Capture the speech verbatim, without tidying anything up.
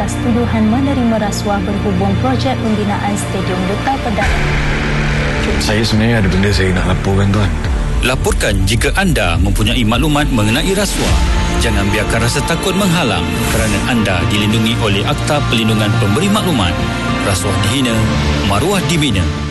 atas tuduhan menerima rasuah berhubung projek pembinaan Stadium Duta Perdana. Saya sebenarnya ada benda saya nak laporkan, tuan. Laporkan jika anda mempunyai maklumat mengenai rasuah. Jangan biarkan rasa takut menghalang kerana anda dilindungi oleh Akta Perlindungan Pemberi Maklumat. Rasuah dihina, maruah dibina.